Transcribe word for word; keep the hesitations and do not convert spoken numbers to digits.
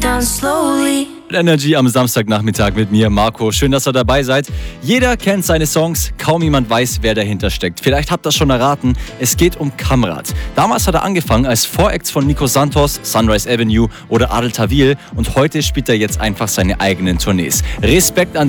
down slowly. Energy am Samstagnachmittag mit mir, Marco. Schön, dass ihr dabei seid. Jeder kennt seine Songs, kaum jemand weiß, wer dahinter steckt. Vielleicht habt ihr es schon erraten, es geht um Kamrat. Damals hat er angefangen als Vorex von Nico Santos, Sunrise Avenue oder Adel Tawil und heute spielt er jetzt einfach seine eigenen Tournees. Respekt an